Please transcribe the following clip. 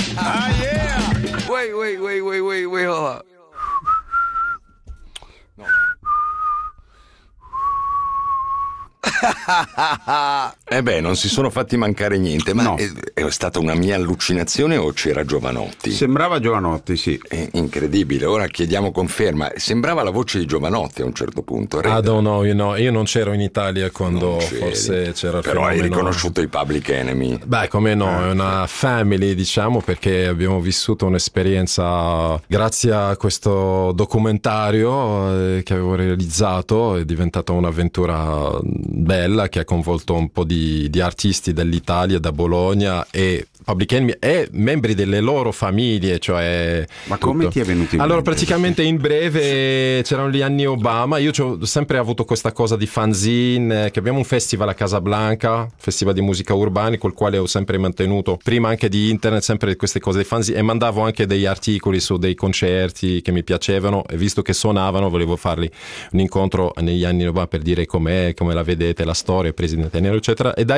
Ah, yeah! Wait, hold on. Non si sono fatti mancare niente, ma No. è stata una mia allucinazione o c'era Giovanotti? Sembrava Giovanotti, sì. È incredibile, ora chiediamo conferma. Sembrava la voce di Giovanotti a un certo punto. I don't know, io non c'ero in Italia quando Non c'eri. forse c'era il Però hai fenomeno. riconosciuto i Public Enemy. Beh, come no, è una family, diciamo, perché abbiamo vissuto un'esperienza grazie a questo documentario che avevo realizzato. È diventata un'avventura bella che ha coinvolto un po' di artisti dell'Italia, da Bologna, e Public Enemy e membri delle loro famiglie, cioè Ma come tutto. ti è venuto in Allora, mente? praticamente in breve c'erano gli anni Obama. Io ho sempre avuto questa cosa di fanzine, che abbiamo un festival a Casablanca, festival di musica urbani, col quale ho sempre mantenuto, prima anche di internet, sempre queste cose di fanzine, e mandavo anche degli articoli su dei concerti che mi piacevano, e visto che suonavano volevo farli un incontro negli anni Obama per dire com'è, come la vedete, la storia, Presidente Nero, eccetera. E da